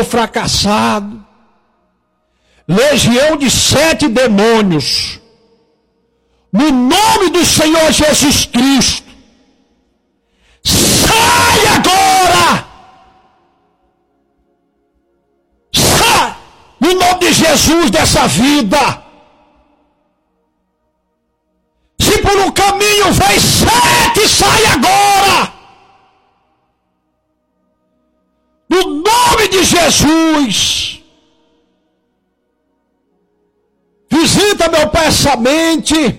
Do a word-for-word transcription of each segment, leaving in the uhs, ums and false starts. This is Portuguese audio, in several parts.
todo fracassado. Legião de sete demônios. No nome do Senhor Jesus Cristo. Sai agora! Sai! No nome de Jesus dessa vida. Se por um caminho vai sete, sai agora! No nome de Jesus. Visita, meu Pai, essa mente.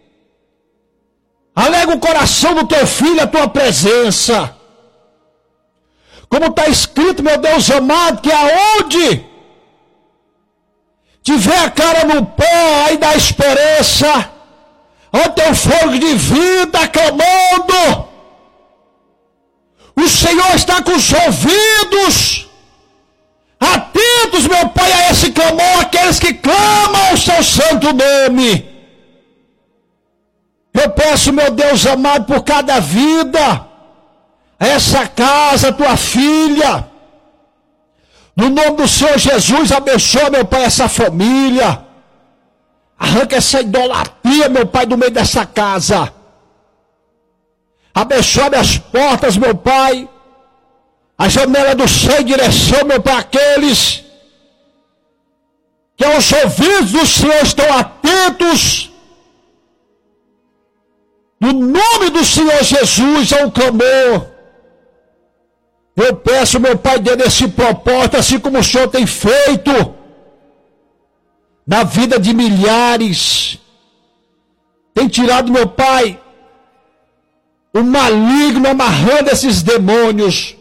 Alega o coração do teu filho a tua presença. Como está escrito, meu Deus amado, que aonde tiver a cara no pó, aí dá esperança. Ó teu fogo de vida clamando. O Senhor está com os ouvidos atentos, meu Pai, a esse clamor, aqueles que clamam o seu santo nome. Eu peço, meu Deus amado, por cada vida, essa casa, tua filha, no nome do Senhor Jesus, abençoa, meu Pai, essa família. Arranca essa idolatria, meu Pai, do meio dessa casa. Abençoe as portas, meu Pai. A janela do céu em direção, meu Pai, àqueles que aos ouvidos do Senhor estão atentos. No nome do Senhor Jesus, ao clamor. Eu peço, meu Pai, dentro desse propósito, assim como o Senhor tem feito na vida de milhares. Tem tirado, meu Pai, o maligno amarrando esses demônios.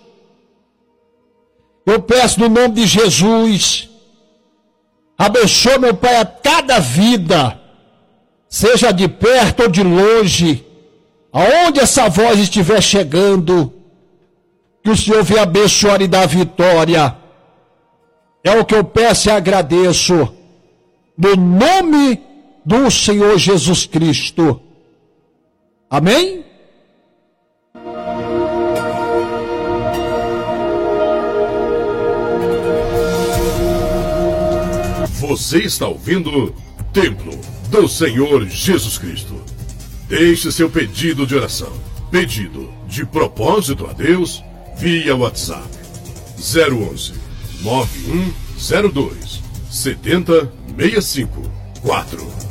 Eu peço no nome de Jesus, abençoa, meu Pai, a cada vida, seja de perto ou de longe, aonde essa voz estiver chegando, que o Senhor venha abençoar e dar vitória. É o que eu peço e agradeço, no nome do Senhor Jesus Cristo. Amém? Você está ouvindo Templo do Senhor Jesus Cristo. Deixe seu pedido de oração, pedido de propósito a Deus, via WhatsApp zero onze, nove um zero dois, sete zero seis cinco quatro.